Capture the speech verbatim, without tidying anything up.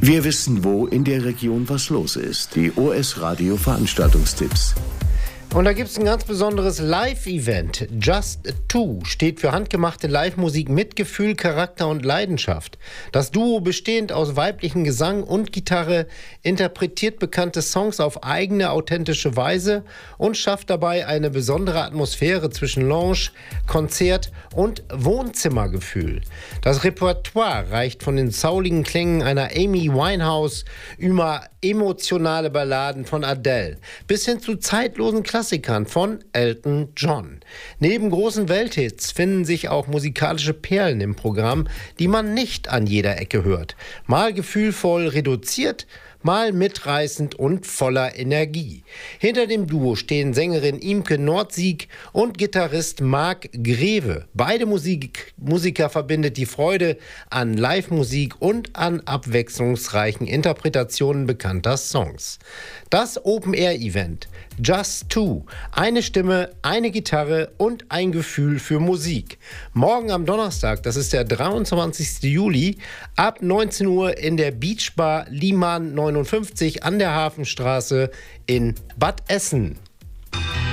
Wir wissen, wo in der Region was los ist. Die O S Radio Veranstaltungstipps. Und da gibt es ein ganz besonderes Live-Event. Just Two steht für handgemachte Live-Musik mit Gefühl, Charakter und Leidenschaft. Das Duo, bestehend aus weiblichem Gesang und Gitarre, interpretiert bekannte Songs auf eigene, authentische Weise und schafft dabei eine besondere Atmosphäre zwischen Lounge, Konzert und Wohnzimmergefühl. Das Repertoire reicht von den souligen Klängen einer Amy Winehouse über emotionale Balladen von Adele bis hin zu zeitlosen Klassikern von Elton John. Neben großen Welthits finden sich auch musikalische Perlen im Programm, die man nicht an jeder Ecke hört. Mal gefühlvoll reduziert, mal mitreißend und voller Energie. Hinter dem Duo stehen Sängerin Imke Nordsieg und Gitarrist Marc Greve. Beide Musik Musiker verbindet die Freude an Live-Musik und an abwechslungsreichen Interpretationen bekannter Songs. Das Open-Air-Event Just Two. Eine Stimme, eine Gitarre und ein Gefühl für Musik. Morgen am Donnerstag, das ist der dreiundzwanzigsten Juli, ab neunzehn Uhr in der Beachbar Liman neunundfünfzig an der Hafenstraße in Bad Essen.